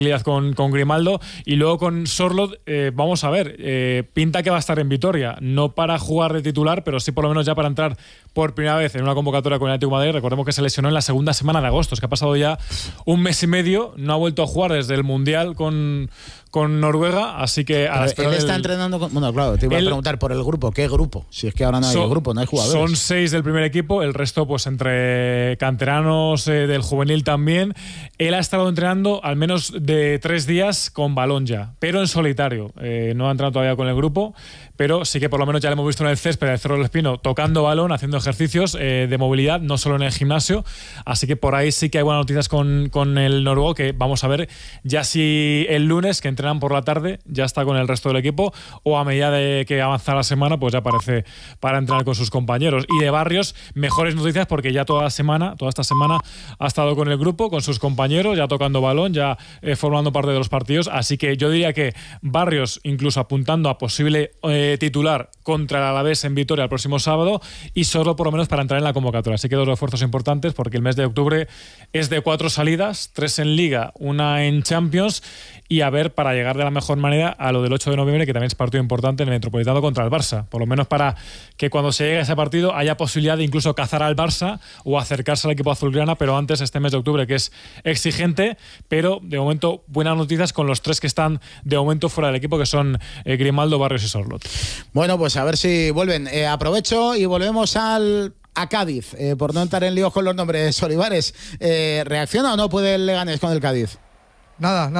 con Grimaldo, y luego con Sorloth, vamos a ver, pinta que va a estar en Vitoria, no para jugar de titular, pero sí por lo menos ya para entrar por primera vez en una convocatoria con el Atlético de Madrid. Recordemos que se lesionó en la segunda semana de agosto, es que ha pasado ya un mes y medio, no ha vuelto a jugar desde el Mundial con Noruega, así que a la espera él está entrenando con... Bueno, claro, te iba a preguntar por el grupo, ¿qué grupo? Si es que ahora no hay grupo, no hay jugadores. Son 6 del primer equipo, el resto pues entre canteranos del juvenil también. Él ha estado entrenando al menos de 3 días con balón ya, pero en solitario. No ha entrenado todavía con el grupo, pero sí que por lo menos ya lo hemos visto en el césped del Cerro del Espino tocando balón, haciendo ejercicios de movilidad, no solo en el gimnasio. Así que por ahí sí que hay buenas noticias con el noruego, que vamos a ver ya si el lunes, que entrenan por la tarde, ya está con el resto del equipo, o a medida de que avanza la semana, pues ya aparece para entrenar con sus compañeros. Y de Barrios, mejores noticias, porque ya toda esta semana ha estado con el grupo, con sus compañeros, ya tocando balón, ya formando parte de los partidos. Así que yo diría que Barrios, incluso apuntando a posible titular contra el Alavés en Vitoria el próximo sábado, y solo por lo menos para entrar en la convocatoria. Así que 2 refuerzos importantes, porque el mes de octubre es de 4 salidas, 3 en Liga, 1 en Champions, y a ver, para llegar de la mejor manera a lo del 8 de noviembre, que también es partido importante en el Metropolitano contra el Barça. Por lo menos para que cuando se llegue a ese partido haya posibilidad de incluso cazar al Barça o acercarse al equipo azulgrana, pero antes este mes de octubre, que es exigente, pero de momento buenas noticias con los 3 que están de momento fuera del equipo, que son Grimaldo, Barrios y Sorloth. Bueno, pues a ver si vuelven. Aprovecho y volvemos a Cádiz, por no entrar en líos con los nombres. Olivares, ¿reacciona o no puede el Leganés con el Cádiz? Nada,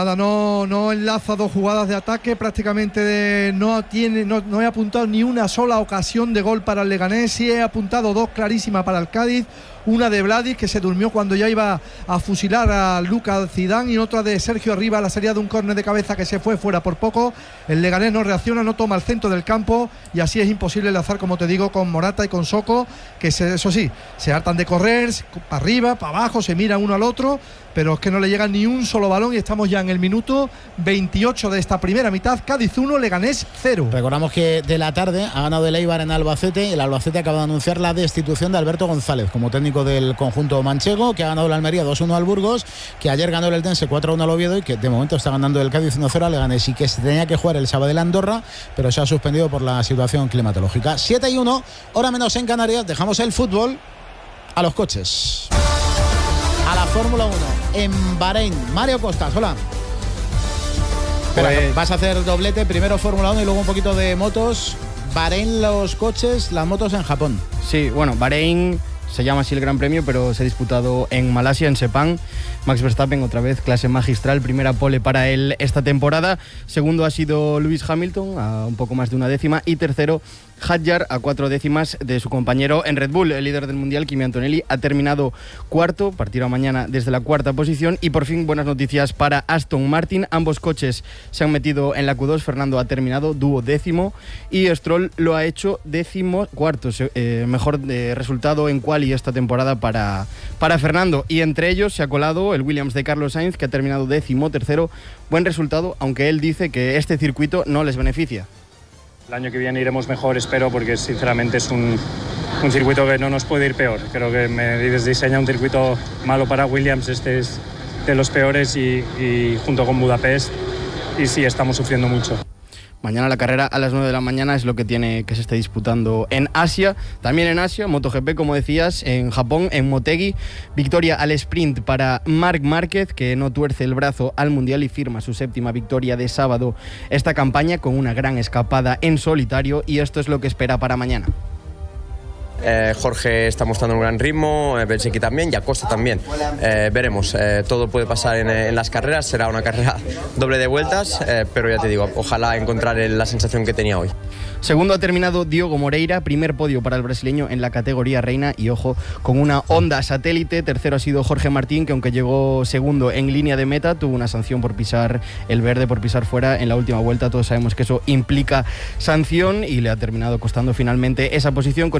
no enlaza 2 jugadas de ataque, prácticamente no he apuntado ni una sola ocasión de gol para el Leganés. Sí he apuntado 2 clarísimas para el Cádiz, una de Vladic, que se durmió cuando ya iba a fusilar a Lucas Zidane, y otra de Sergio Arriba a la salida de un córner de cabeza que se fue fuera por poco. El Leganés no reacciona, no toma el centro del campo, y así es imposible enlazar, como te digo, con Morata y con Soko, que eso sí, se hartan de correr para arriba, para abajo, se miran uno al otro, pero es que no le llega ni un solo balón, y estamos ya en el minuto 28 de esta primera mitad. Cádiz 1, Leganés 0. Recordamos que de la tarde ha ganado el Eibar en Albacete. El Albacete acaba de anunciar la destitución de Alberto González como técnico del conjunto manchego, que ha ganado el Almería 2-1 al Burgos, que ayer ganó el Eldense 4-1 al Oviedo, y que de momento está ganando el Cádiz 1-0 al Leganés, y que se tenía que jugar el sábado en Andorra, pero se ha suspendido por la situación climatológica. 7-1, hora menos en Canarias. Dejamos el fútbol a los coches, a la Fórmula 1 en Bahrein. Mario Costas, hola. Pues vas a hacer doblete, primero Fórmula 1 y luego un poquito de motos. Bahrein, los coches, las motos en Japón. Sí, bueno, Bahrein se llama así el Gran Premio, pero se ha disputado en Malasia, en Sepang. Max Verstappen, otra vez, clase magistral, primera pole para él esta temporada. Segundo ha sido Lewis Hamilton, a un poco más de 1 décima. Y tercero, Hadjar, a 4 décimas de su compañero en Red Bull. El líder del Mundial, Kimi Antonelli, ha terminado cuarto, partirá mañana desde la 4ª posición. Y por fin, buenas noticias para Aston Martin. Ambos coches se han metido en la Q2. Fernando ha terminado 12º y Stroll lo ha hecho 14º. Mejor resultado en quali esta temporada para Fernando. Y entre ellos se ha colado el Williams de Carlos Sainz, que ha terminado 13º. Buen resultado, aunque él dice que este circuito no les beneficia. El año que viene iremos mejor, espero, porque sinceramente es un circuito que no nos puede ir peor. Creo que me diseña un circuito malo para Williams, este es de los peores, y junto con Budapest, y sí, estamos sufriendo mucho. Mañana la carrera a las 9 de la mañana es lo que tiene que se esté disputando en Asia. También en Asia, MotoGP, como decías, en Japón, en Motegi. Victoria al sprint para Marc Márquez, que no tuerce el brazo al Mundial y firma su 7ª victoria de sábado esta campaña con una gran escapada en solitario, y esto es lo que espera para mañana. Jorge está mostrando un gran ritmo, Belsinki también y Acosta también. Veremos, todo puede pasar en las carreras, será una carrera doble de vueltas, pero ya te digo, ojalá encontrar la sensación que tenía hoy. Segundo ha terminado Diogo Moreira, primer podio para el brasileño en la categoría reina y, ojo, con una Honda Satélite. Tercero ha sido Jorge Martín, que aunque llegó segundo en línea de meta, tuvo una sanción por pisar el verde, por pisar fuera en la última vuelta. Todos sabemos que eso implica sanción y le ha terminado costando finalmente esa posición. Con este resultado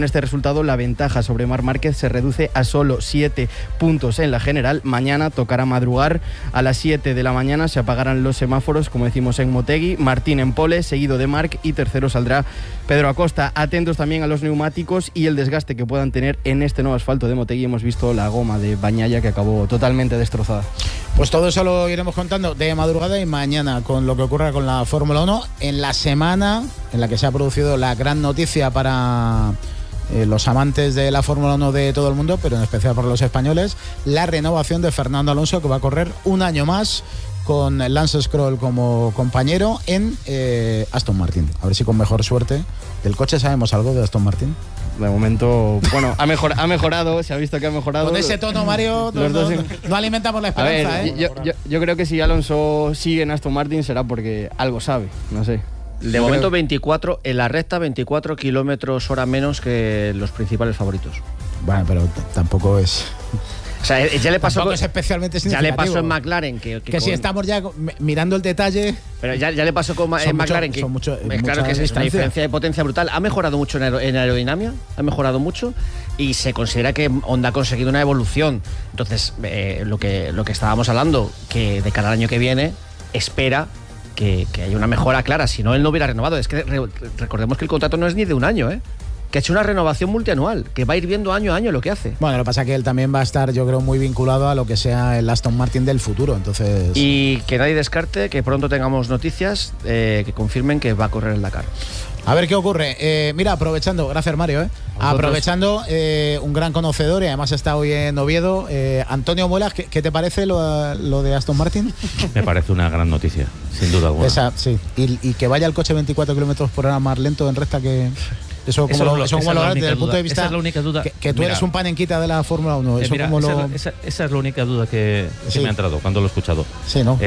resultado, la ventaja sobre Marc Márquez se reduce a solo 7 puntos en la general. Mañana tocará madrugar. A las 7 de la mañana se apagarán los semáforos, como decimos en Motegi. Martín en pole, seguido de Marc, y tercero saldrá Pedro Acosta. Atentos también a los neumáticos y el desgaste que puedan tener en este nuevo asfalto de Motegi. Hemos visto la goma de Bañaya que acabó totalmente destrozada. Pues todo eso lo iremos contando de madrugada y mañana con lo que ocurra con la Fórmula 1 en la semana en la que se ha producido la gran noticia para los amantes de la Fórmula 1 de todo el mundo, pero en especial para los españoles, la renovación de Fernando Alonso, que va a correr un año más con Lance Stroll como compañero en Aston Martin. A ver si con mejor suerte. ¿Del coche sabemos algo de Aston Martin? De momento, bueno, ha mejorado, se ha visto que ha mejorado. Con ese tono, Mario, no alimentamos la esperanza. A ver, yo creo que si Alonso sigue en Aston Martin será porque algo sabe, no sé. De momento 24, en la recta 24 kilómetros hora menos que los principales favoritos. Bueno, pero tampoco es... O sea, ya le pasó, es especialmente ya le pasó en McLaren que si estamos ya mirando el detalle, pero ya le pasó en McLaren que claro que es esta diferencia de potencia brutal. Ha mejorado mucho en aerodinámica, ha mejorado mucho y se considera que Honda ha conseguido una evolución. Entonces lo que estábamos hablando, que de cara al año que viene espera que haya una mejora clara, si no él no hubiera renovado. Es que recordemos que el contrato no es ni de un año, que ha hecho una renovación multianual, que va a ir viendo año a año lo que hace. Bueno, lo que pasa es que él también va a estar, yo creo, muy vinculado a lo que sea el Aston Martin del futuro, entonces... Y que nadie descarte que pronto tengamos noticias que confirmen que va a correr el Dakar. A ver qué ocurre. Mira, aprovechando, gracias Mario, aprovechando, un gran conocedor y además está hoy en Oviedo, Antonio Muelas, ¿qué te parece lo de Aston Martin? Me parece una gran noticia, sin duda alguna. Esa, sí. Y que vaya el coche 24 kilómetros por hora más lento en recta que... Eso como lo desde el punto de vista, esa es la única duda. Que tú eres un panenquita de la Fórmula 1. Esa es la única duda que me ha entrado cuando lo he escuchado. Sí, ¿no?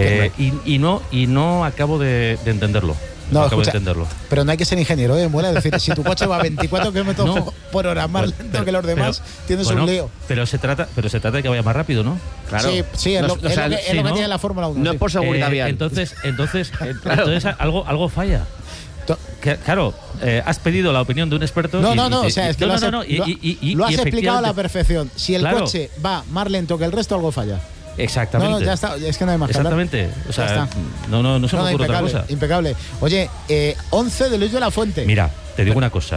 Y no acabo de entenderlo. No, acabo de entenderlo. Pero no hay que ser ingeniero, Muela. Es decir, si tu coche va a 24 kilómetros por hora más lento que los demás, tienes un lío. Pero se trata de que vaya más rápido, ¿no? Claro. Sí, es lo que tiene la Fórmula 1. No es por seguridad vial. Entonces algo falla. Claro, has pedido la opinión de un experto. No, o sea, es que lo has explicado a la perfección. Si el coche va más lento que el resto, algo falla. Exactamente. No, ya está, es que no hay más que hablar. Exactamente. O sea, no se me ocurre otra cosa. Impecable. Oye, 11 de Luis de la Fuente. Mira, te digo una cosa.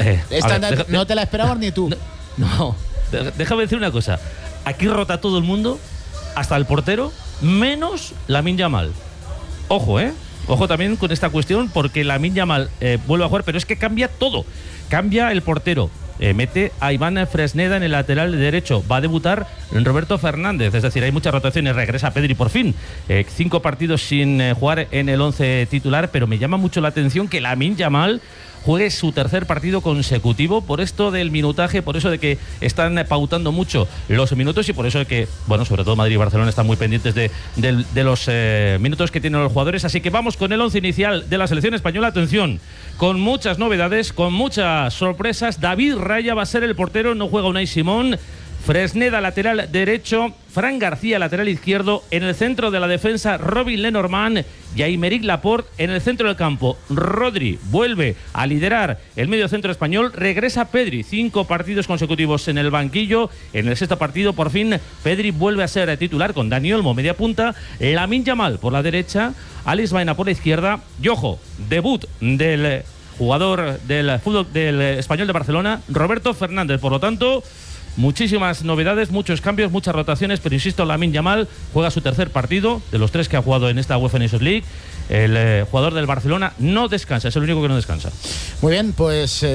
No te la esperabas ni tú. No, déjame decir una cosa. Aquí rota todo el mundo, hasta el portero, menos Lamine Yamal. Ojo, Ojo también con esta cuestión, porque Lamine Yamal vuelve a jugar, pero es que cambia todo. Cambia el portero. Mete a Iván Fresneda en el lateral derecho. Va a debutar Roberto Fernández. Es decir, hay muchas rotaciones. Regresa Pedri por fin. 5 partidos sin jugar en el 11 titular, pero me llama mucho la atención que Lamine Yamal juegue su tercer partido consecutivo, por esto del minutaje, por eso de que están pautando mucho los minutos y por eso de que, bueno, sobre todo Madrid y Barcelona están muy pendientes de los minutos que tienen los jugadores. Así que vamos con el 11 inicial de la selección española. Atención, con muchas novedades, con muchas sorpresas. David Raya va a ser el portero, no juega Unai Simón. Fresneda, lateral derecho. Fran García, lateral izquierdo. En el centro de la defensa, Robin Lenormand y Aymeric Laporte. En el centro del campo, Rodri vuelve a liderar el medio centro español. Regresa Pedri, 5 partidos consecutivos en el banquillo. En el 6º partido, por fin, Pedri vuelve a ser titular con Dani Olmo, media punta. Lamine Yamal por la derecha. Alex Baena por la izquierda. Y ojo, debut del jugador del fútbol del Español de Barcelona, Roberto Fernández. Por lo tanto, muchísimas novedades, muchos cambios, muchas rotaciones, pero insisto, Lamine Yamal juega su tercer partido de los 3 que ha jugado en esta UEFA Nations League. El jugador del Barcelona no descansa, es el único que no descansa. Muy bien, pues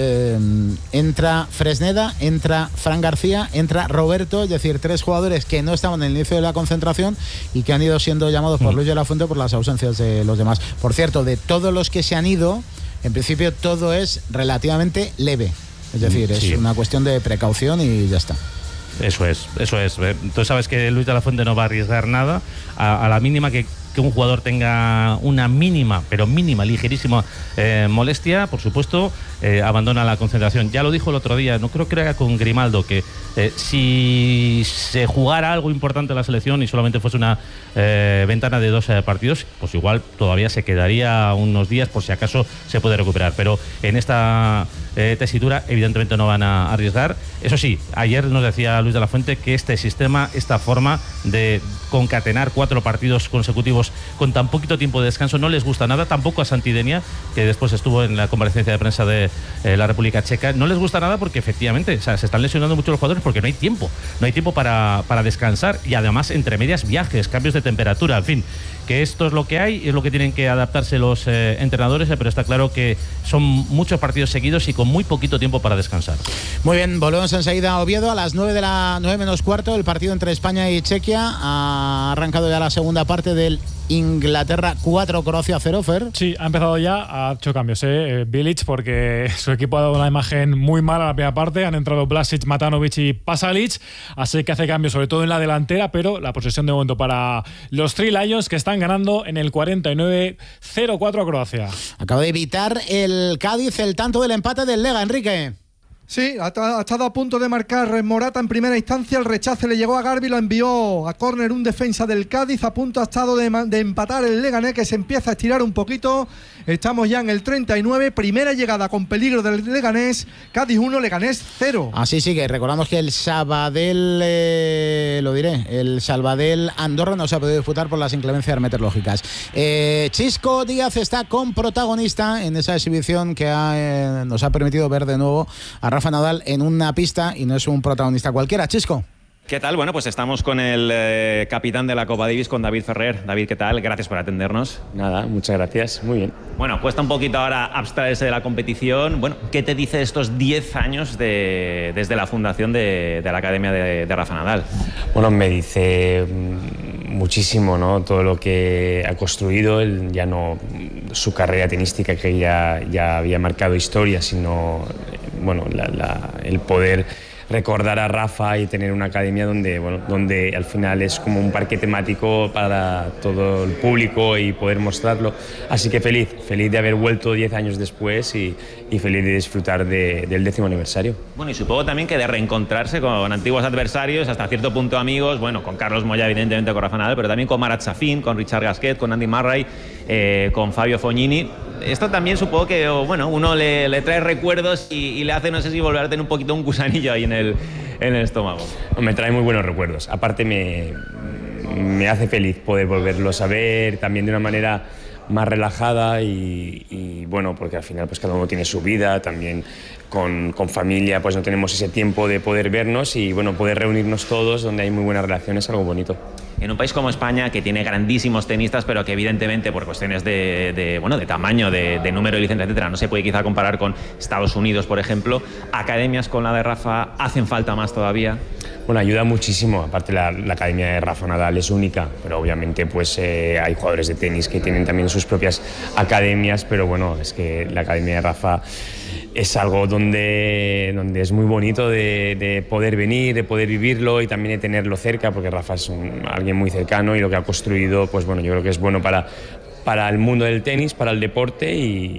entra Fresneda, entra Fran García, entra Roberto, es decir, 3 jugadores que no estaban en el inicio de la concentración y que han ido siendo llamados por Luis de la Fuente por las ausencias de los demás. Por cierto, de todos los que se han ido, en principio todo es relativamente leve. Es decir, es una cuestión de precaución y ya está. Eso es. Tú sabes que Luis de la Fuente no va a arriesgar nada. A la mínima que un jugador tenga una mínima, pero mínima, ligerísima molestia, por supuesto, abandona la concentración. Ya lo dijo el otro día, no creo que era con Grimaldo, que si se jugara algo importante en la selección y solamente fuese una ventana de 2 partidos, pues igual todavía se quedaría unos días por si acaso se puede recuperar. Pero en esta tesitura, evidentemente no van a arriesgar. Eso sí, ayer nos decía Luis de la Fuente que este sistema, esta forma de concatenar 4 partidos consecutivos con tan poquito tiempo de descanso no les gusta nada, tampoco a Santidenia, que después estuvo en la comparecencia de prensa de la República Checa, no les gusta nada porque efectivamente, o sea, se están lesionando mucho los jugadores porque no hay tiempo para descansar, y además entre medias viajes, cambios de temperatura, en fin, que esto es lo que hay, es lo que tienen que adaptarse los entrenadores, pero está claro que son muchos partidos seguidos y con muy poquito tiempo para descansar. Muy bien, volvemos enseguida a Oviedo a las 9 menos cuarto, el partido entre España y Chequia. Ha arrancado ya la segunda parte del Inglaterra 4, Croacia 0, Fer. Sí, ha empezado ya, ha hecho cambios, Bilic, porque su equipo ha dado una imagen muy mala en la primera parte. Han entrado Vlasic, Matanovic y Pasalic, así que hace cambios sobre todo en la delantera, pero la posesión de momento para los Three Lions, que están ganando en el 49 0-4 a Croacia. Acaba de evitar el Cádiz el tanto del empate del Lega, Enrique. Sí, ha estado a punto de marcar Morata en primera instancia, el rechace le llegó a Garbi, lo envió a córner un defensa del Cádiz, a punto ha estado de empatar el Leganés, que se empieza a estirar un poquito. Estamos ya en el 39, primera llegada con peligro del Leganés, Cádiz 1, Leganés 0. Así sigue, recordamos que el Sabadell, el Sabadell Andorra no se ha podido disputar por las inclemencias meteorológicas. Chisco Díaz está con protagonista en esa exhibición que nos ha permitido ver de nuevo a Rafa Nadal en una pista, y no es un protagonista cualquiera. Chisco. ¿Qué tal? Bueno, pues estamos con el capitán de la Copa Davis, con David Ferrer. David, ¿qué tal? Gracias por atendernos. Nada, muchas gracias. Muy bien. Bueno, cuesta un poquito ahora abstraerse de la competición. Bueno, ¿qué te dice estos 10 años desde la fundación de la Academia de Rafa Nadal? Bueno, me dice muchísimo, ¿no? Todo lo que ha construido, ya no su carrera tenística, que ya había marcado historia, sino bueno, el poder recordar a Rafa y tener una academia donde al final es como un parque temático para todo el público y poder mostrarlo. Así que feliz de haber vuelto 10 años después y feliz de disfrutar del 10º aniversario. Bueno, y supongo también que de reencontrarse con antiguos adversarios, hasta cierto punto amigos, bueno, con Carlos Moya, evidentemente, con Rafa Nadal, pero también con Marat Safin, con Richard Gasquet, con Andy Murray, con Fabio Fognini. Esto también supongo que, bueno, uno le trae recuerdos y le hace, no sé si volver a tener un poquito un gusanillo ahí en el estómago. Me trae muy buenos recuerdos. Aparte me hace feliz poder volverlos a ver también de una manera más relajada y bueno, porque al final pues cada uno tiene su vida, también con familia pues no tenemos ese tiempo de poder vernos, y bueno, poder reunirnos todos donde hay muy buenas relaciones es algo bonito. En un país como España, que tiene grandísimos tenistas, pero que evidentemente por cuestiones de tamaño, de número de licencias, etcétera, no se puede quizá comparar con Estados Unidos, por ejemplo, academias con la de Rafa hacen falta más todavía. Bueno, ayuda muchísimo. Aparte la academia de Rafa Nadal es única, pero obviamente pues hay jugadores de tenis que tienen también sus propias academias, pero bueno, es que la academia de Rafa es algo donde es muy bonito de poder venir, de poder vivirlo y también de tenerlo cerca, porque Rafa es alguien muy cercano, y lo que ha construido, pues bueno, yo creo que es bueno para el mundo del tenis, para el deporte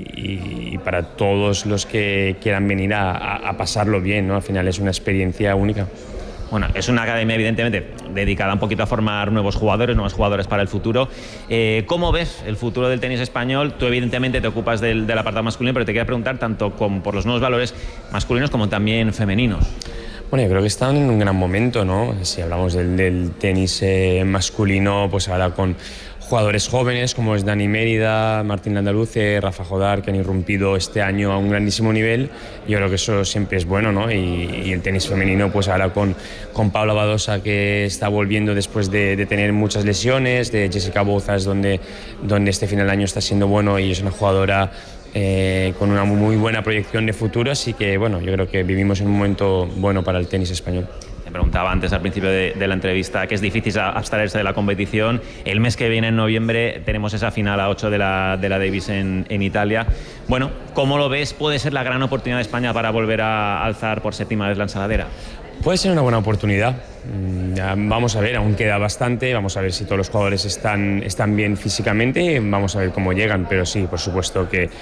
y para todos los que quieran venir a pasarlo bien, ¿no? Al final es una experiencia única. Bueno, es una academia evidentemente dedicada un poquito a formar nuevos jugadores para el futuro. ¿Cómo ves el futuro del tenis español? Tú evidentemente te ocupas del apartado masculino, pero te quería preguntar tanto por los nuevos valores masculinos como también femeninos. Bueno, yo creo que están en un gran momento, ¿no? Si hablamos del tenis masculino, pues ahora con jugadores jóvenes como es Dani Mérida, Martín Landaluce, Rafa Jodar, que han irrumpido este año a un grandísimo nivel. Yo creo que eso siempre es bueno, ¿no? Y el tenis femenino, pues ahora con Paula Badosa, que está volviendo después de tener muchas lesiones, de Jessica Bozas, donde este final de año está siendo bueno, y es una jugadora con una muy buena proyección de futuro. Así que bueno, yo creo que vivimos en un momento bueno para el tenis español. Me preguntaba antes al principio de la entrevista que es difícil abstraerse de la competición. El mes que viene, en noviembre, tenemos esa final a 8 de la Davis en Italia. Bueno, ¿cómo lo ves? ¿Puede ser la gran oportunidad de España para volver a alzar por séptima vez la ensaladera? Puede ser una buena oportunidad. Vamos a ver, aún queda bastante. Vamos a ver si todos los jugadores están bien físicamente. Vamos a ver cómo llegan, pero sí, por supuesto que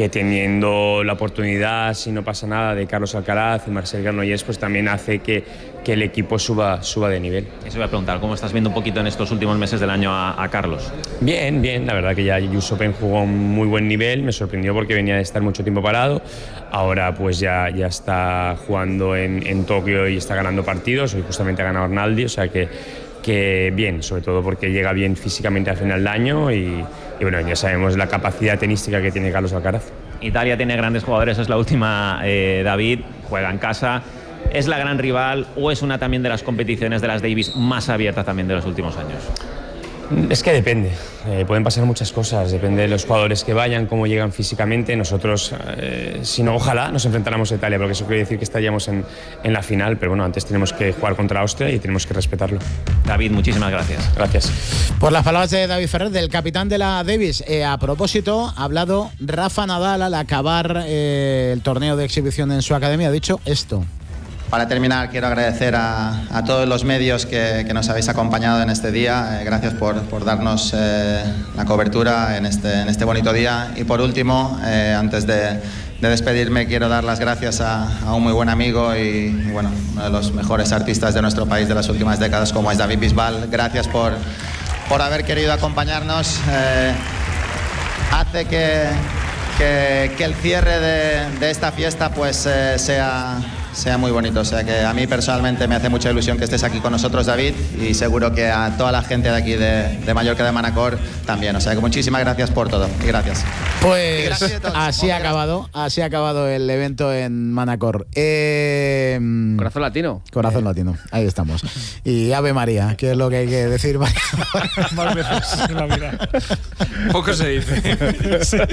teniendo la oportunidad, si no pasa nada, de Carlos Alcaraz y Marcel Granollers, pues también hace que el equipo suba de nivel. Eso voy a preguntar, ¿cómo estás viendo un poquito en estos últimos meses del año a Carlos? Bien, la verdad que ya US Open jugó a un muy buen nivel, me sorprendió porque venía de estar mucho tiempo parado, ahora pues ya está jugando en Tokio y está ganando partidos, hoy justamente ha ganado Arnaldi, o sea que bien, sobre todo porque llega bien físicamente al final del año y bueno, ya sabemos la capacidad tenística que tiene Carlos Alcaraz. Italia tiene grandes jugadores, es la última, David, juega en casa, ¿es la gran rival o es una también de las competiciones de las Davis más abiertas también de los últimos años? Es que depende, pueden pasar muchas cosas, depende de los jugadores que vayan, cómo llegan físicamente. Nosotros, si no, ojalá nos enfrentáramos a Italia, porque eso quiere decir que estaríamos en la final, pero bueno, antes tenemos que jugar contra Austria y tenemos que respetarlo. David, muchísimas gracias. Gracias. Por las palabras de David Ferrer, del capitán de la Davis. A propósito, ha hablado Rafa Nadal al acabar el torneo de exhibición en su academia, ha dicho esto. Para terminar, quiero agradecer a todos los medios que nos habéis acompañado en este día. Gracias por darnos la cobertura en este bonito día. Y por último, antes de despedirme, quiero dar las gracias a un muy buen amigo y bueno, uno de los mejores artistas de nuestro país de las últimas décadas, como es David Bisbal. Gracias por haber querido acompañarnos. Hace que el cierre de esta fiesta pues sea muy bonito, o sea que a mí personalmente me hace mucha ilusión que estés aquí con nosotros, David, y seguro que a toda la gente de aquí de Mallorca, de Manacor también, o sea que muchísimas gracias por todo y gracias. Pues así ha acabado el evento en Manacor. Corazón latino. Corazón latino, ahí estamos. Y Ave María, que es lo que hay que decir más veces en la vida. Poco se dice. Sí.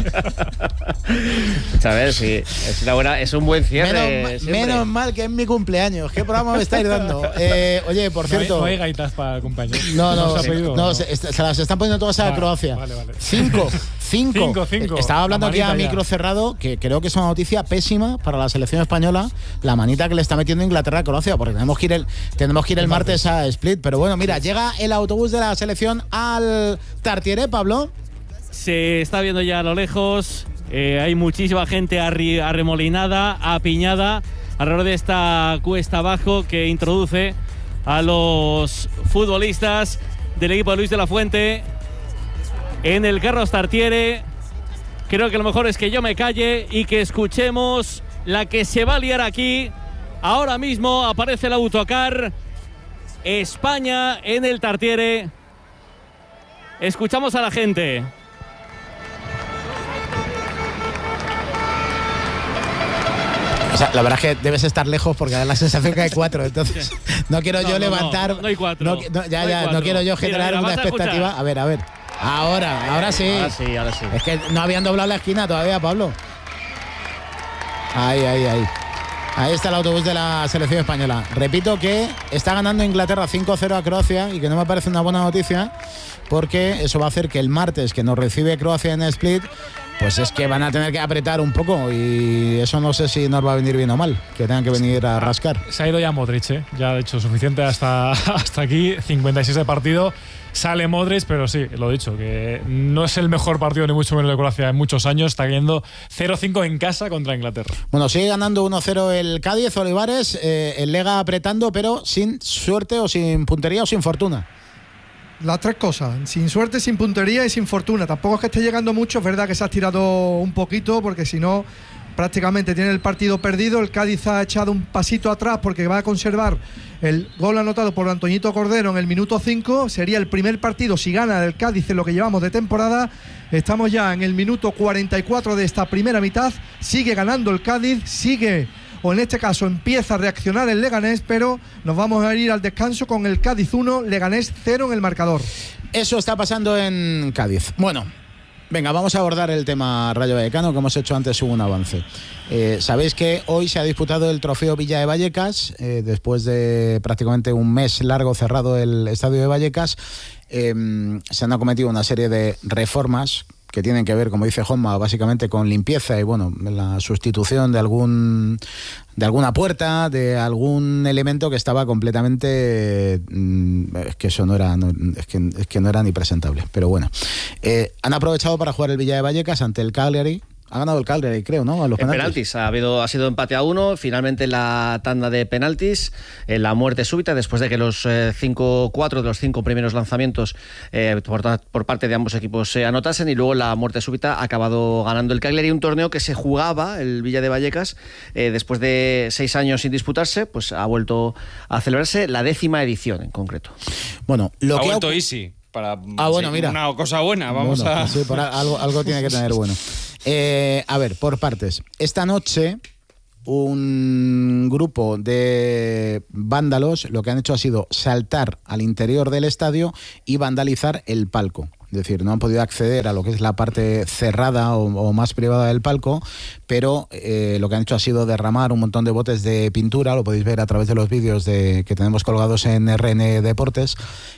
¿Sabes? Sí, es un buen cierre. Menos mal que es mi cumpleaños. ¿Qué programa me estáis dando? Oye, por cierto. No hay gaitas para el compañero. No, se las están poniendo todas a Croacia. Vale. 5. Estaba hablando aquí a micro cerrado, que creo que es una noticia pésima para la selección española, la manita que le está metiendo Inglaterra a Croacia, porque tenemos que ir el martes a Split. Pero bueno, mira, llega el autobús de la selección al Tartiere, Pablo. Se está viendo ya a lo lejos. Hay muchísima gente arremolinada, apiñada alrededor de esta cuesta abajo que introduce a los futbolistas del equipo de Luis de la Fuente en el Carlos Tartiere. Creo que lo mejor es que yo me calle y que escuchemos la que se va a liar aquí. Ahora mismo aparece el autocar. España en el Tartiere. Escuchamos a la gente. O sea, la verdad es que debes estar lejos porque da la sensación que hay 4, entonces no quiero yo levantar. No hay 4. No quiero yo generar una expectativa. A ver. Ahora sí. Ahora sí. Es que no habían doblado la esquina todavía, Pablo. Ahí. Ahí está el autobús de la selección española. Repito que está ganando Inglaterra 5-0 a Croacia y que no me parece una buena noticia porque eso va a hacer que el martes que nos recibe Croacia en Split, pues es que van a tener que apretar un poco y eso no sé si nos va a venir bien o mal, que tengan que venir a rascar. Se ha ido ya Modric, ya ha hecho suficiente hasta aquí, 56 de partido. Sale Modric, pero sí, lo he dicho, que no es el mejor partido ni mucho menos de Croacia en muchos años. Está cayendo 0-5 en casa contra Inglaterra. Bueno, sigue ganando 1-0 el Cádiz, Olivares, el Lega apretando, pero sin suerte o sin puntería o sin fortuna. Las tres cosas, sin suerte, sin puntería y sin fortuna. Tampoco es que esté llegando mucho, es verdad que se ha tirado un poquito, porque si no, prácticamente tiene el partido perdido. El Cádiz ha echado un pasito atrás porque va a conservar el gol anotado por Antoñito Cordero en el minuto 5. Sería el primer partido, si gana, del Cádiz en lo que llevamos de temporada. Estamos ya en el minuto 44 de esta primera mitad. Sigue ganando el Cádiz, o en este caso empieza a reaccionar el Leganés, pero nos vamos a ir al descanso con el Cádiz 1, Leganés 0 en el marcador. Eso está pasando en Cádiz. Bueno, venga, vamos a abordar el tema Rayo Vallecano, que hemos hecho antes un avance. Sabéis que hoy se ha disputado el trofeo Villa de Vallecas, después de prácticamente un mes largo cerrado el estadio de Vallecas. Se han acometido una serie de reformas que tienen que ver, como dice Juanma, básicamente con limpieza y bueno, la sustitución de alguna puerta, de algún elemento que estaba completamente es que eso no era ni presentable, pero bueno. Han aprovechado para jugar el Villa de Vallecas ante el Cagliari Ha ganado el Cagliari, creo, ¿no? A los penaltis. Ha sido empate a 1. Finalmente la tanda de penaltis, la muerte súbita, después de que los 4 de los 5 primeros lanzamientos por parte de ambos equipos se anotasen, y luego la muerte súbita ha acabado ganando el Cagliari, un torneo que se jugaba, el Villa de Vallecas, después de 6 años sin disputarse, pues ha vuelto a celebrarse la 10ª edición en concreto. Bueno, lo que ha vuelto Easy. Mira. Una cosa buena, vamos a... Pues sí, algo tiene que tener bueno. A ver, por partes. Esta noche un grupo de vándalos lo que han hecho ha sido saltar al interior del estadio y vandalizar el palco. Es decir, no han podido acceder a lo que es la parte cerrada o más privada del palco, pero lo que han hecho ha sido derramar un montón de botes de pintura, lo podéis ver a través de los vídeos que tenemos colgados en RN Deportes.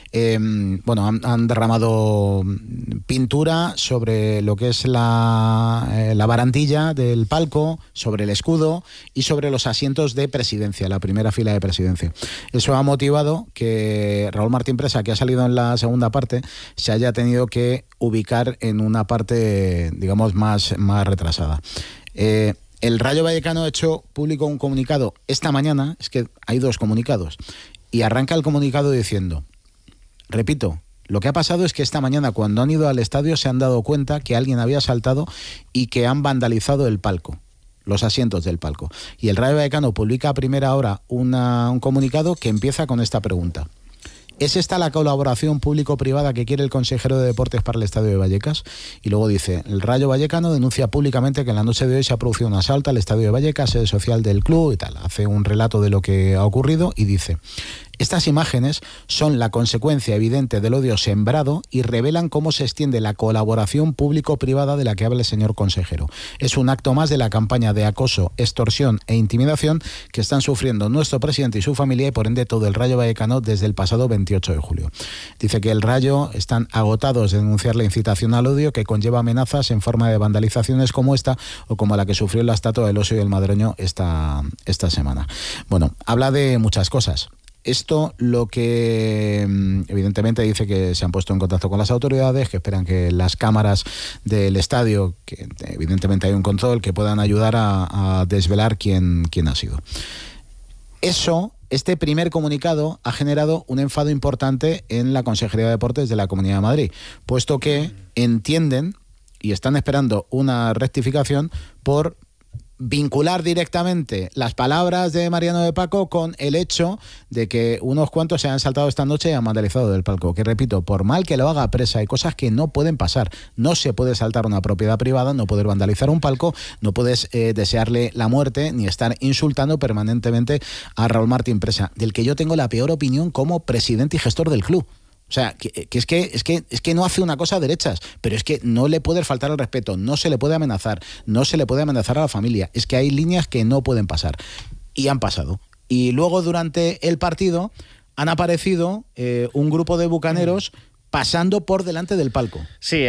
Han derramado pintura sobre lo que es la barandilla del palco, sobre el escudo y sobre los asientos de presidencia, la primera fila de presidencia. Eso ha motivado que Raúl Martín Presa, que ha salido en la segunda parte, se haya tenido que ubicar en una parte, digamos, más retrasada. El Rayo Vallecano ha hecho público un comunicado esta mañana, es que hay 2 comunicados, y arranca el comunicado diciendo, repito, lo que ha pasado es que esta mañana cuando han ido al estadio se han dado cuenta que alguien había saltado y que han vandalizado el palco, los asientos del palco. Y el Rayo Vallecano publica a primera hora un comunicado que empieza con esta pregunta. ¿Es esta la colaboración público-privada que quiere el consejero de Deportes para el Estadio de Vallecas? Y luego dice, el Rayo Vallecano denuncia públicamente que en la noche de hoy se ha producido un asalto al Estadio de Vallecas, sede social del club y tal. Hace un relato de lo que ha ocurrido y dice... Estas imágenes son la consecuencia evidente del odio sembrado y revelan cómo se extiende la colaboración público-privada de la que habla el señor consejero. Es un acto más de la campaña de acoso, extorsión e intimidación que están sufriendo nuestro presidente y su familia y por ende todo el Rayo Vallecano desde el pasado 28 de julio. Dice que el Rayo están agotados de denunciar la incitación al odio que conlleva amenazas en forma de vandalizaciones como esta o como la que sufrió la estatua del oso y el madroño esta semana. Bueno, habla de muchas cosas. Esto lo que evidentemente dice que se han puesto en contacto con las autoridades, que esperan que las cámaras del estadio, que evidentemente hay un control, que puedan ayudar a desvelar quién ha sido. Este primer comunicado ha generado un enfado importante en la Consejería de Deportes de la Comunidad de Madrid, puesto que entienden y están esperando una rectificación por vincular directamente las palabras de Mariano de Paco con el hecho de que unos cuantos se han saltado esta noche y han vandalizado del palco, que repito, por mal que lo haga Presa, hay cosas que no pueden pasar. No se puede saltar una propiedad privada, no poder vandalizar un palco, no puedes desearle la muerte ni estar insultando permanentemente a Raúl Martín Presa, del que yo tengo la peor opinión como presidente y gestor del club. O sea, es que no hace una cosa a derechas, pero es que no le puede faltar el respeto, no se le puede amenazar, no se le puede amenazar a la familia. Es que hay líneas que no pueden pasar. Y han pasado. Y luego durante el partido han aparecido un grupo de bucaneros pasando por delante del palco. Sí,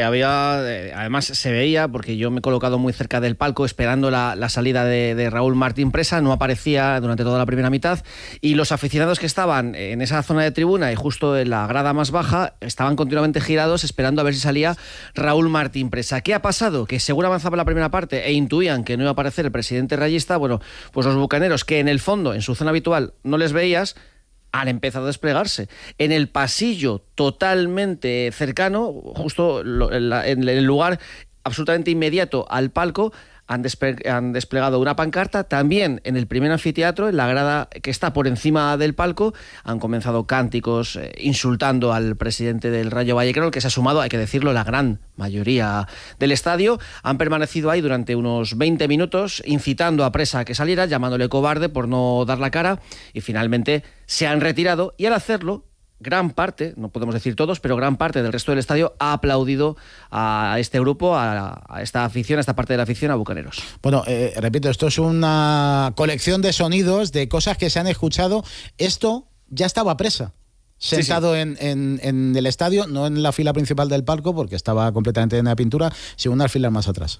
además se veía, porque yo me he colocado muy cerca del palco esperando la salida de Raúl Martín Presa, no aparecía durante toda la primera mitad, y los aficionados que estaban en esa zona de tribuna y justo en la grada más baja estaban continuamente girados esperando a ver si salía Raúl Martín Presa. ¿Qué ha pasado? Que según avanzaba la primera parte e intuían que no iba a aparecer el presidente rayista, bueno, pues los bucaneros, que en el fondo, en su zona habitual, no les veías, han empezado a desplegarse. En el pasillo totalmente cercano, justo en el lugar absolutamente inmediato al palco, han desplegado una pancarta. También en el primer anfiteatro, en la grada que está por encima del palco, han comenzado cánticos insultando al presidente del Rayo Vallecano, que se ha sumado, hay que decirlo, la gran mayoría del estadio. Han permanecido ahí durante unos 20 minutos, incitando a Presa a que saliera, llamándole cobarde por no dar la cara, y finalmente se han retirado, y al hacerlo, gran parte, no podemos decir todos, pero gran parte del resto del estadio ha aplaudido a este grupo, a esta afición, a esta parte de la afición, a Bucaneros. Bueno, repito, esto es una colección de sonidos, de cosas que se han escuchado. Esto ya estaba Presa, sentado sí. En el estadio, no en la fila principal del palco, porque estaba completamente llena de pintura, sino unas filas más atrás.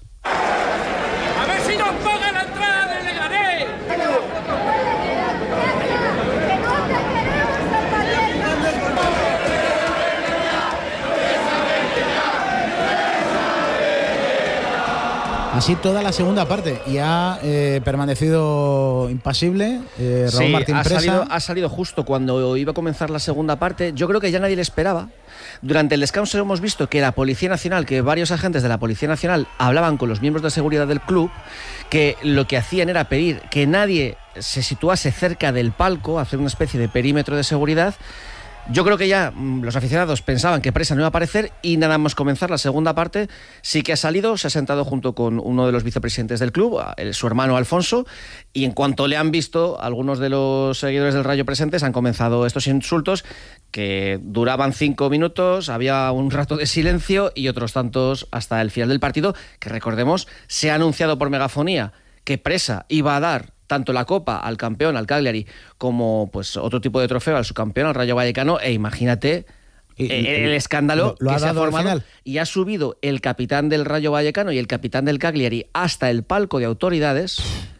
Así toda la segunda parte y ha permanecido impasible. Raúl Martín Presa ha salido justo cuando iba a comenzar la segunda parte. Yo creo que ya nadie le esperaba. Durante el descanso hemos visto que la Policía Nacional, que varios agentes de la Policía Nacional hablaban con los miembros de seguridad del club, que lo que hacían era pedir que nadie se situase cerca del palco, hacer una especie de perímetro de seguridad. Yo creo que ya los aficionados pensaban que Presa no iba a aparecer y nada más comenzar la segunda parte sí que ha salido, se ha sentado junto con uno de los vicepresidentes del club, su hermano Alfonso, y en cuanto le han visto, algunos de los seguidores del Rayo presentes han comenzado estos insultos que duraban 5 minutos, había un rato de silencio y otros tantos hasta el final del partido, que recordemos, se ha anunciado por megafonía que Presa iba a dar tanto la Copa al campeón, al Cagliari, como pues otro tipo de trofeo al subcampeón, al Rayo Vallecano, e imagínate el escándalo lo que ha se ha dado al formado. final. Y ha subido el capitán del Rayo Vallecano y el capitán del Cagliari hasta el palco de autoridades.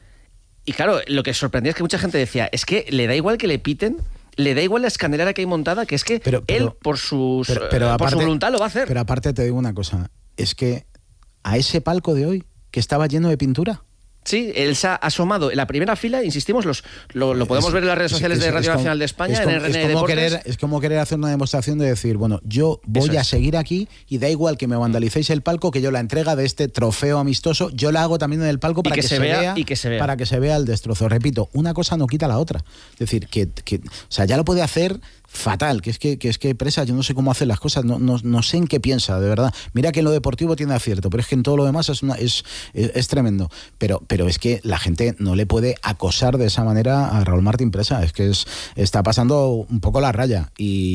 Y claro, lo que sorprendía es que mucha gente decía, es que le da igual que le piten, le da igual la escandalera que hay montada, que es que él por su voluntad lo va a hacer. Pero aparte te digo una cosa, es que a ese palco de hoy, que estaba lleno de pintura. Sí, él se ha asomado en la primera fila, insistimos, lo podemos ver en las redes sociales de Radio Nacional de España, en RN Deportes. Es como querer hacer una demostración de decir, bueno, yo voy a seguir aquí y da igual que me vandalicéis el palco, que yo la entrega de este trofeo amistoso, yo la hago también en el palco para que se vea para que se vea el destrozo. Repito, una cosa no quita la otra. Es decir, que o sea, ya lo puede hacer fatal, que es que Presa, yo no sé cómo hace las cosas, no sé en qué piensa, de verdad. Mira que en lo deportivo tiene acierto, pero es que en todo lo demás es tremendo. Pero es que la gente no le puede acosar de esa manera a Raúl Martín Presa, es que está pasando un poco la raya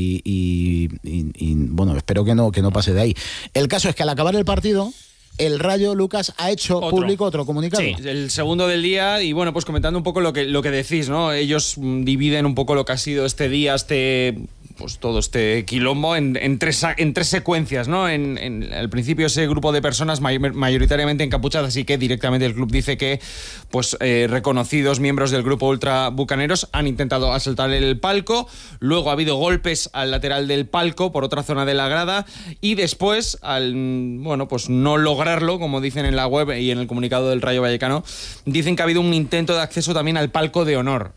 y bueno, espero que no pase de ahí. El caso es que al acabar el partido, el Rayo, Lucas, ha hecho público otro comunicado. Sí, el segundo del día y bueno, pues comentando un poco lo que decís, ¿no? Ellos dividen un poco lo que ha sido este día, pues todo este quilombo en tres secuencias, ¿no? Al principio ese grupo de personas mayoritariamente encapuchadas y que directamente el club dice que pues reconocidos miembros del grupo ultra bucaneros han intentado asaltar el palco, luego ha habido golpes al lateral del palco por otra zona de la grada y después al pues no lograrlo, como dicen en la web y en el comunicado del Rayo Vallecano, dicen que ha habido un intento de acceso también al palco de honor,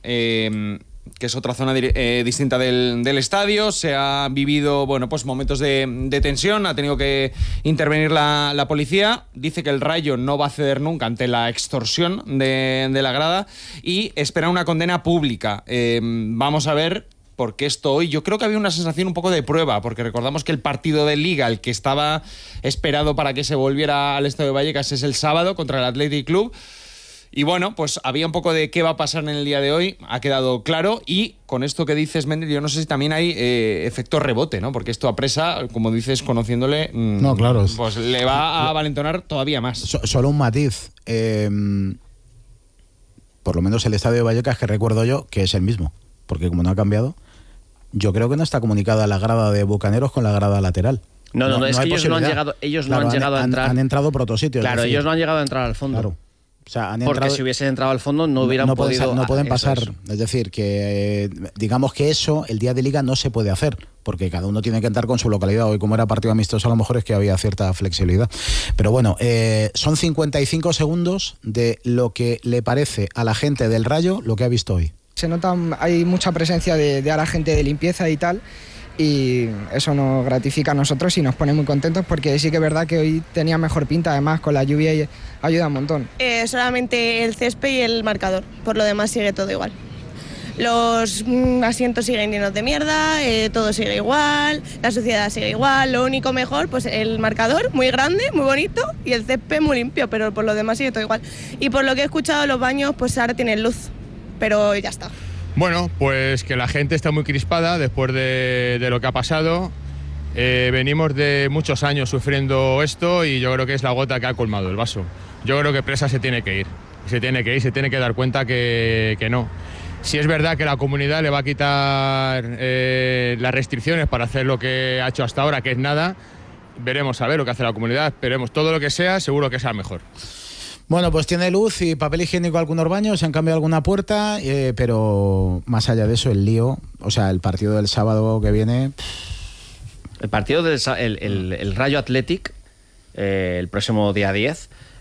que es otra zona distinta del estadio. Se ha vivido pues momentos de tensión, ha tenido que intervenir la policía. Dice que el Rayo no va a ceder nunca ante la extorsión de la grada y espera una condena pública. Vamos a ver, porque esto hoy yo creo que había una sensación un poco de prueba, porque recordamos que el partido de Liga, el que estaba esperado para que se volviera al Estadio de Vallecas, es el sábado contra el Athletic Club. Y bueno, pues había un poco de qué va a pasar en el día de hoy, ha quedado claro. Y con esto que dices, Méndez, yo no sé si también hay efecto rebote, ¿no? Porque esto a Presa, como dices, conociéndole, no, claro, pues le va a valentonar todavía más. Solo un matiz. Por lo menos el Estadio de Vallecas, que recuerdo yo, que es el mismo, porque como no ha cambiado, yo creo que no está comunicada la grada de Bucaneros con la grada lateral. No, es que ellos no han llegado a entrar. Han entrado por otros sitios. Claro, ellos no han llegado a entrar al fondo. Claro. O sea, porque si hubiesen entrado al fondo no hubieran podido... No pueden pasar. Es decir, que digamos que eso el día de Liga no se puede hacer, porque cada uno tiene que entrar con su localidad. Hoy, como era partido amistoso, a lo mejor es que había cierta flexibilidad. Pero bueno, son 55 segundos de lo que le parece a la gente del Rayo lo que ha visto hoy. Se nota, hay mucha presencia de la gente de limpieza y tal, y eso nos gratifica a nosotros y nos pone muy contentos, porque sí que es verdad que hoy tenía mejor pinta, además con la lluvia y ayuda un montón. Solamente el césped y el marcador, por lo demás sigue todo igual. Los asientos siguen llenos de mierda, todo sigue igual, la suciedad sigue igual, lo único mejor, pues el marcador muy grande, muy bonito, y el césped muy limpio, pero por lo demás sigue todo igual. Y por lo que he escuchado, los baños pues ahora tienen luz, pero ya está. Bueno, pues que la gente está muy crispada después de lo que ha pasado. Venimos de muchos años sufriendo esto y yo creo que es la gota que ha colmado el vaso. Yo creo que Presa se tiene que ir, se tiene que dar cuenta que no. Si es verdad que la comunidad le va a quitar las restricciones para hacer lo que ha hecho hasta ahora, que es nada, veremos a ver lo que hace la comunidad, esperemos todo lo que sea, seguro que sea mejor. Bueno, pues tiene luz y papel higiénico algunos baños, se han cambiado alguna puerta, pero más allá de eso, el lío, o sea, el partido del sábado que viene... El partido del el Rayo Athletic, el próximo día 10,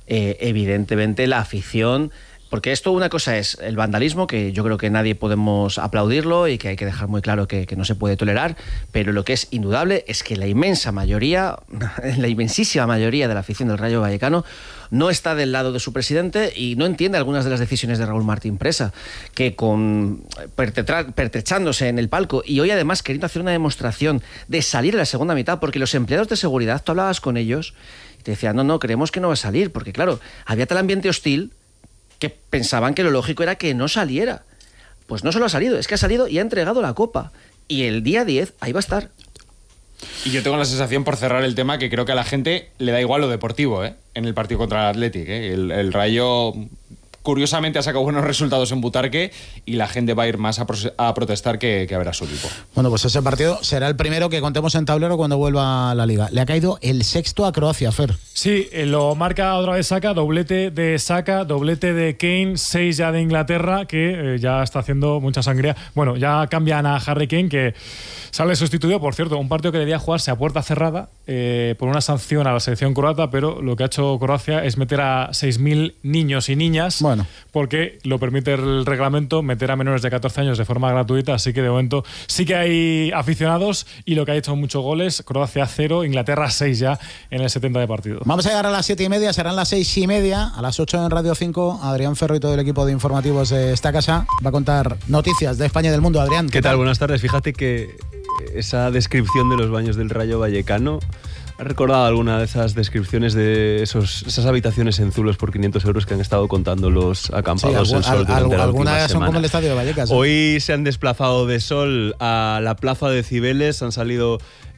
evidentemente la afición... Porque esto, una cosa es el vandalismo, que yo creo que nadie podemos aplaudirlo y que hay que dejar muy claro que no se puede tolerar, pero lo que es indudable es que la inmensísima mayoría de la afición del Rayo Vallecano no está del lado de su presidente y no entiende algunas de las decisiones de Raúl Martín Presa, que pertrechándose en el palco y hoy además queriendo hacer una demostración de salir en la segunda mitad, porque los empleados de seguridad, tú hablabas con ellos y te decían, no, creemos que no va a salir, porque claro, había tal ambiente hostil que pensaban que lo lógico era que no saliera. Pues no solo ha salido, es que ha salido y ha entregado la copa. Y el día 10 ahí va a estar. Y yo tengo la sensación, por cerrar el tema, que creo que a la gente le da igual lo deportivo, en el partido contra el Athletic. El Rayo, curiosamente, ha sacado buenos resultados en Butarque y la gente va a ir más a protestar que a ver a su equipo. Bueno, pues ese partido será el primero que contemos en tablero cuando vuelva a la Liga. Le ha caído el sexto a Croacia, Fer. Sí, lo marca otra vez Saka, doblete de Kane, 6 ya de Inglaterra, que ya está haciendo mucha sangría. Bueno, ya cambian a Harry Kane, que sale sustituido, por cierto, un partido que debía jugarse a puerta cerrada por una sanción a la selección croata, pero lo que ha hecho Croacia es meter a 6.000 niños y niñas, porque lo permite el reglamento, meter a menores de 14 años de forma gratuita, así que de momento sí que hay aficionados y lo que ha hecho muchos goles, Croacia 0, Inglaterra 6 ya en el 70 de partido. Vamos a llegar a las 7:30, serán las 6:30, a las 8 en Radio 5. Adrián Ferro y todo el equipo de informativos de esta casa va a contar noticias de España y del mundo. Adrián, ¿qué tal? Buenas tardes. Fíjate que esa descripción de los baños del Rayo Vallecano ¿has recordado alguna de esas descripciones de esas habitaciones en Zulos por 500 euros que han estado contando los acampados en Sol durante la última semana? Son como el estadio de Vallecas. Hoy se han desplazado de Sol a la Plaza de Cibeles, han salido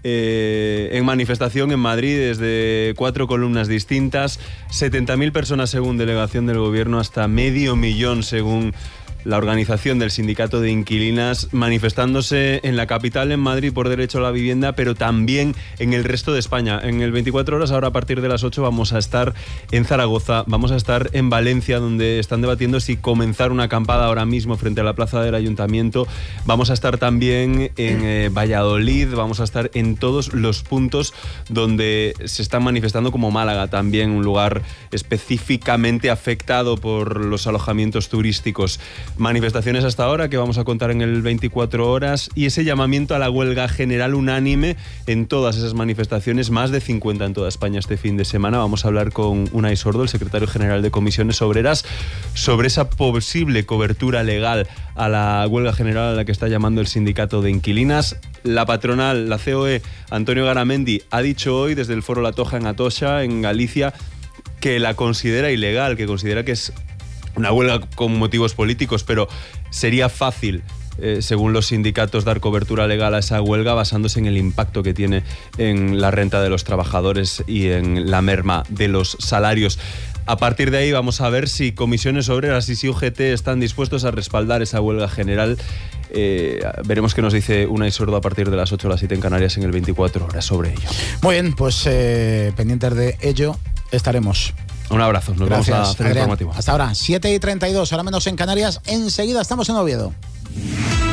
en manifestación en Madrid desde 4 columnas distintas, 70.000 personas según delegación del gobierno, hasta 500.000 según la organización del sindicato de inquilinas, manifestándose en la capital, en Madrid, por derecho a la vivienda, pero también en el resto de España. En el 24 horas, ahora a partir de las 8, vamos a estar en Zaragoza, vamos a estar en Valencia, donde están debatiendo si comenzar una acampada ahora mismo frente a la plaza del Ayuntamiento. Vamos a estar también en Valladolid, vamos a estar en todos los puntos donde se están manifestando, como Málaga también, un lugar específicamente afectado por los alojamientos turísticos. Manifestaciones hasta ahora que vamos a contar en el 24 horas y ese llamamiento a la huelga general unánime en todas esas manifestaciones, más de 50 en toda España este fin de semana. Vamos a hablar con Unai Sordo, el secretario general de Comisiones Obreras, sobre esa posible cobertura legal a la huelga general a la que está llamando el sindicato de inquilinas. La patronal, la COE, Antonio Garamendi, ha dicho hoy desde el Foro La Toja en Atocha, en Galicia, que la considera ilegal, que considera que es una huelga con motivos políticos, pero sería fácil, según los sindicatos, dar cobertura legal a esa huelga basándose en el impacto que tiene en la renta de los trabajadores y en la merma de los salarios. A partir de ahí vamos a ver si Comisiones Obreras y si UGT están dispuestos a respaldar esa huelga general. Veremos qué nos dice Unai Sordo a partir de las 8 o las 7 en Canarias en el 24 horas sobre ello. Muy bien, pues pendientes de ello estaremos. Un abrazo, nos vamos a hacer informativo. Hasta ahora, 7:32, ahora menos en Canarias. Enseguida estamos en Oviedo.